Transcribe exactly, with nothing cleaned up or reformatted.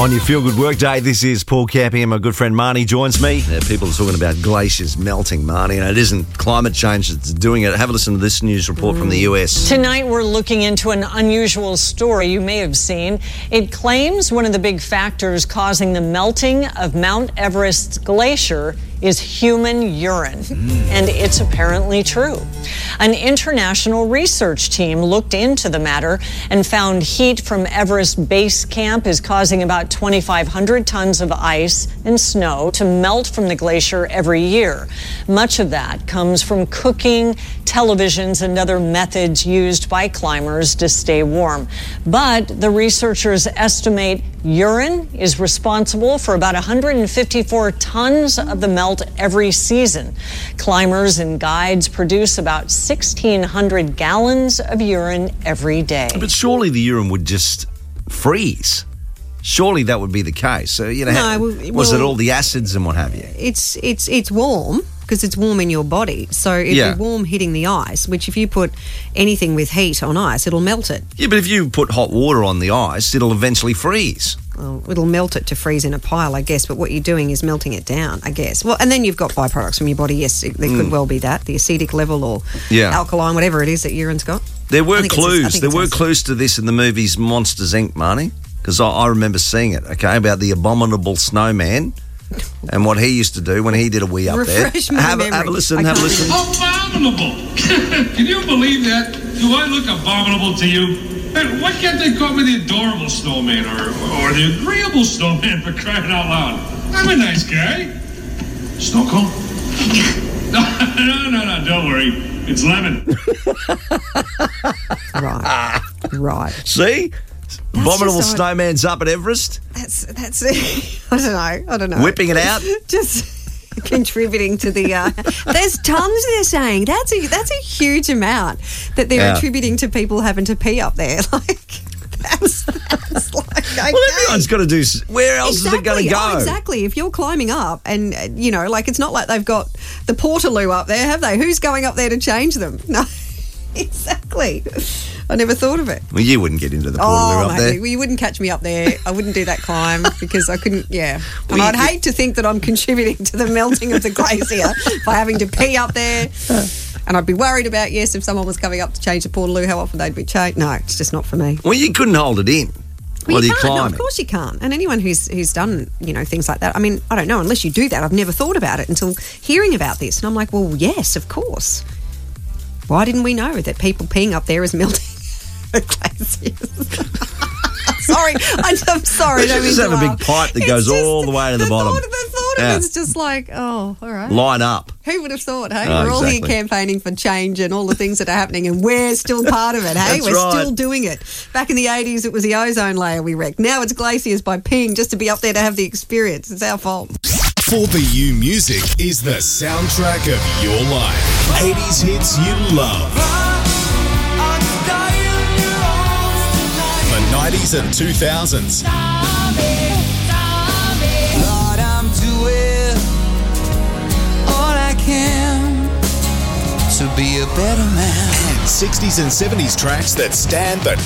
On your Feel Good Work Day, this is Paul Cappy and my good friend Marnie joins me. Uh, people are talking about glaciers melting, Marnie, and it isn't climate change that's doing it. Have a listen to this news report mm. from the U S. Tonight we're looking into an unusual story you may have seen. It claims one of the big factors causing the melting of Mount Everest's glacier is human urine, mm. and it's apparently true. An international research team looked into the matter and found heat from Everest Base Camp is causing about twenty-five hundred tons of ice and snow to melt from the glacier every year. Much of that comes from cooking, televisions, and other methods used by climbers to stay warm. But the researchers estimate urine is responsible for about one hundred fifty-four tons of the melt every season. Climbers and guides produce about sixteen hundred gallons of urine every day. But surely the urine would just freeze. Surely that would be the case. So, you know, no, how, well, was it all the acids and what have you? It's it's it's warm because it's warm in your body. So it'd Yeah. be warm hitting the ice, which if you put anything with heat on ice, it'll melt it. Yeah, but if you put hot water on the ice, it'll eventually freeze. Well, it'll melt it to freeze in a pile, I guess, but what you're doing is melting it down, I guess. Well, and then you've got byproducts from your body. Yes, it, there Mm. could well be that, the acidic level or Yeah. alkaline, whatever it is that urine's got. There I were think it's- I clues. think There it's were acid. clues to this in the movies Monsters, Incorporated, Marnie, because I, I remember seeing it, okay, about the abominable snowman and what he used to do when he did a wee up Refresh there. my Have, a, memory. have a listen, I have a can't listen. Abominable! Can you believe that? Do I look abominable to you? Man, why can't they call me the adorable snowman or, or the agreeable snowman, for crying out loud? I'm a nice guy. Snow cone? No, no, no, no, don't worry. It's lemon. Right, right. See? Abominable just odd. snowman's up at Everest, That's, that's I don't know, I don't know. whipping it out. Just contributing to the uh, there's tons they're saying that's a that's a huge amount that they're Yeah. attributing to people having to pee up there. Like that's, that's like okay. Well, everyone's got to do... s- Where else exactly. is it going to go? Oh, exactly. If you're climbing up and, uh, you know, like it's not like they've got the Portaloo up there, have they? Who's going up there to change them? No, exactly. I never thought of it. Well, you wouldn't get into the Portaloo Oh, up mate, there. well, you wouldn't catch me up there. I wouldn't do that climb because I couldn't, yeah. And Well, I'd you- hate to think that I'm contributing to the melting of the glacier by having to pee up there. And I'd be worried about, yes, if someone was coming up to change the Portaloo, how often they'd be changed. No, it's just not for me. Well, you couldn't hold it in Well, while you you're can't. No, climbing. of course you can't. And anyone who's who's done, you know, things like that, I mean, I don't know, unless you do that. I've never thought about it until hearing about this. And I'm like, well, yes, of course. Why didn't we know that people peeing up there is melting glaciers? Sorry, I, I'm sorry. They don't should just mean have to a laugh. big pipe that It's goes just- all the way to the, the bottom. Thought, the thought Yeah. of it's just like, oh, all right. Line up. Who would have thought, hey? Oh, we're all here exactly. campaigning for change and all the things that are happening and we're still part of it, hey? That's we're right. still doing it. Back in the eighties, it was the ozone layer we wrecked. Now it's glaciers by peeing just to be up there to have the experience. It's our fault. For the U music is the soundtrack of your life. eighties hits you love. The nineties and two thousands. Lord, I'm doing all I can to be a better man. And sixties and seventies tracks that stand the